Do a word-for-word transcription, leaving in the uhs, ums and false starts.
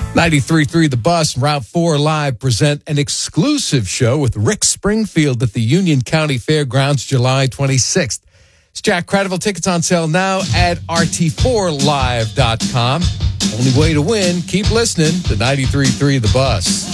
ninety-three point three The Bus and Route four Live present an exclusive show with Rick Springfield at the Union County Fairgrounds July twenty-sixth. It's Jack Credible. Tickets on sale now at R T four live dot com. Only way to win. Keep listening to ninety-three point three The Bus.